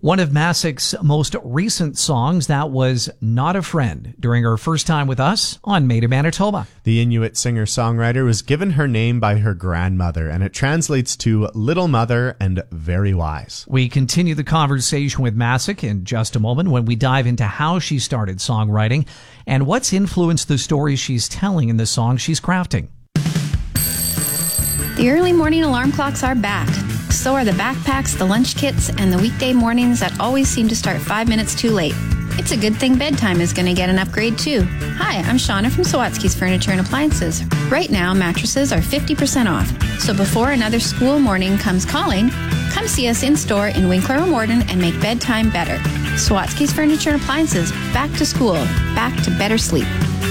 One of Massic's most recent songs, that was Not a Friend, during her first time with us on Made in Manitoba. The Inuit singer-songwriter was given her name by her grandmother, and it translates to Little Mother and Very Wise. We continue the conversation with Massic in just a moment when we dive into how she started songwriting and what's influenced the stories she's telling in the songs she's crafting. The early morning alarm clocks are back. So are the backpacks, the lunch kits, and the weekday mornings that always seem to start 5 minutes too late. It's a good thing bedtime is going to get an upgrade too. Hi, I'm Shauna from Sawatsky's Furniture and Appliances. Right now, mattresses are 50% off. So before another school morning comes calling, come see us in-store in Winkler or Morden and make bedtime better. Sawatsky's Furniture and Appliances. Back to school. Back to better sleep.